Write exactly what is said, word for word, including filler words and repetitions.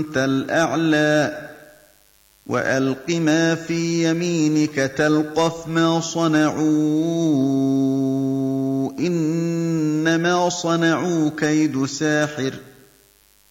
أنت الأعلى وألق ما في يمينك تلقف ما صنعوا إنما صنعوا كيد ساحر